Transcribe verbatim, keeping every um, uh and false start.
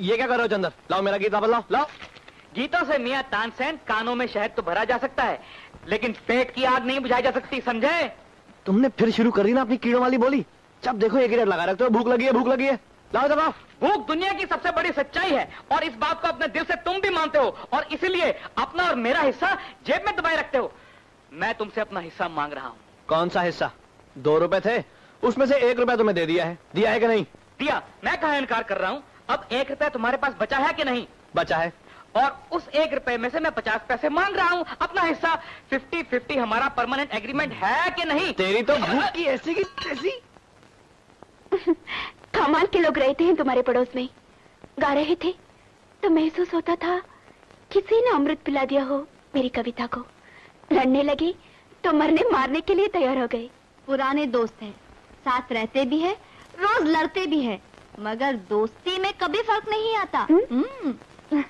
ये क्या कर रहे हो चंदर? लाओ मेरा गीत वापस लाओ, लाओ। गीतों से मियां तानसेन कानों में शहद तो भरा जा सकता है, लेकिन पेट की आग नहीं बुझाई जा सकती, समझे? तुमने फिर शुरू कर दी ना अपनी कीड़ों वाली बोली। जब देखो एक ही रेट लगा रखते हो, भूख लगी है, भूख लगी है, लाओ जब आओ। भूख दुनिया की सबसे बड़ी सच्चाई है और इस बात को अपने दिल से तुम भी मानते हो और इसीलिए अपना और मेरा हिस्सा जेब में दबाए रखते हो। मैं तुमसे अपना हिस्सा मांग रहा हूँ। कौन सा हिस्सा? दो रुपए थे, उसमें से एक रुपया तुम्हें दे दिया है, दिया है कि नहीं? दिया। मैं कहाँ इनकार कर रहा हूँ। अब एक रुपया तुम्हारे पास बचा है कि नहीं? बचा है। और उस एक रुपए में से मैं पचास पैसे मांग रहा हूँ अपना हिस्सा। फिफ्टी फिफ्टी हमारा परमानेंट एग्रीमेंट है कि नहीं? तेरी तो भूख की ऐसी की तैसी। कमाल के लोग रहते हैं तुम्हारे पड़ोस में। गा रहे थे तो महसूस होता था किसी ने अमृत पिला दिया हो मेरी कविता को। लड़ने लगे तो मरने मारने के लिए तैयार हो गए। पुराने दोस्त हैं, साथ रहते भी हैं, रोज लड़ते भी हैं, मगर दोस्ती में कभी फर्क नहीं आता।